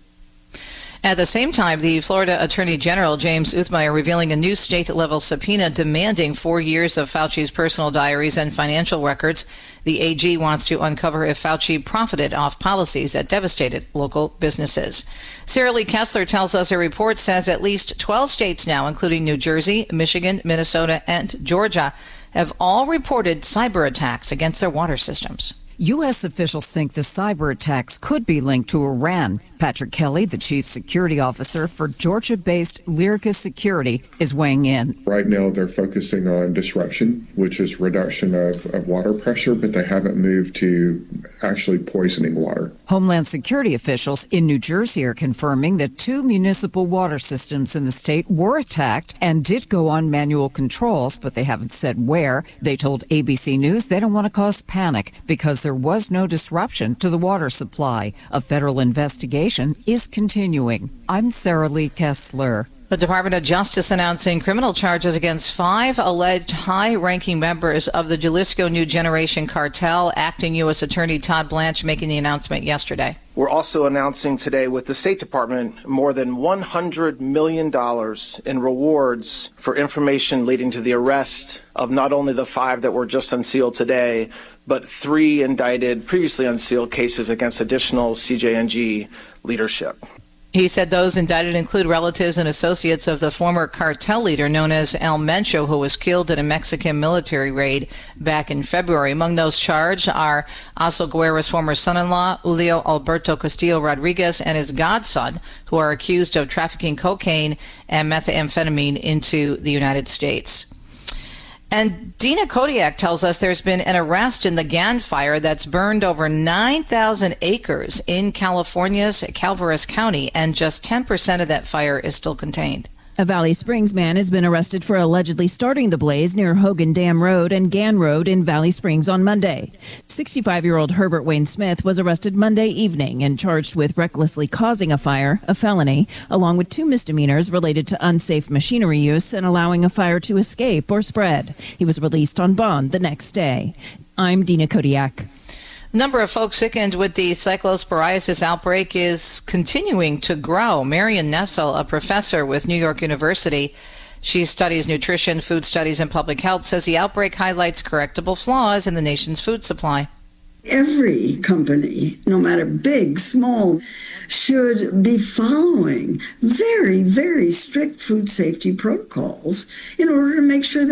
[SPEAKER 24] At the same time, the Florida Attorney General, James Uthmeier, revealing a new state-level subpoena demanding 4 years of Fauci's personal diaries and financial records. The AG wants to uncover if Fauci profited off policies that devastated local businesses. Sarah Lee Kessler tells us a report says at least 12 states now, including New Jersey, Michigan, Minnesota, and Georgia, have all reported cyber attacks against their water systems.
[SPEAKER 12] U.S. officials think the cyber attacks could be linked to Iran. Patrick Kelly, the chief security officer for Georgia-based Lyrica Security, is weighing in.
[SPEAKER 13] Right now, they're focusing on disruption, which is reduction of water pressure, but they haven't moved to actually poisoning water.
[SPEAKER 12] Homeland Security officials in New Jersey are confirming that 2 municipal water systems in the state were attacked and did go on manual controls, but they haven't said where. They told ABC News they don't want to cause panic because there was no disruption to the water supply. A federal investigation is continuing. I'm Sarah Lee Kessler.
[SPEAKER 24] The Department of Justice announcing criminal charges against 5 alleged high-ranking members of the Jalisco New Generation cartel. Acting U.S. Attorney Todd Blanche making the announcement yesterday.
[SPEAKER 25] We're also announcing today with the State Department more than $100 million in rewards for information leading to the arrest of not only the 5 that were just unsealed today, but 3 indicted, previously unsealed cases against additional CJNG leadership.
[SPEAKER 24] He said those indicted include relatives and associates of the former cartel leader known as El Mencho, who was killed in a Mexican military raid back in February. Among those charged are Aso Guerra's former son-in-law, Julio Alberto Castillo Rodriguez, and his godson, who are accused of trafficking cocaine and methamphetamine into the United States. And Dina Kodiak tells us there's been an arrest in the Gan fire that's burned over 9,000 acres in California's Calvados County, and just 10% of that fire is still contained.
[SPEAKER 14] A Valley Springs man has been arrested for allegedly starting the blaze near Hogan Dam Road and Gan Road in Valley Springs on Monday. 65-year-old Herbert Wayne Smith was arrested Monday evening and charged with recklessly causing a fire, a felony, along with 2 misdemeanors related to unsafe machinery use and allowing a fire to escape or spread. He was released on bond the next day. I'm Dina Kodiak.
[SPEAKER 24] The number of folks sickened with the cyclosporiasis outbreak is continuing to grow. Marion Nessel, a professor with New York University, she studies nutrition, food studies, and public health, says the outbreak highlights correctable flaws in the nation's food supply.
[SPEAKER 15] Every company, no matter big, small, should be following very, very strict food safety protocols in order to make sure that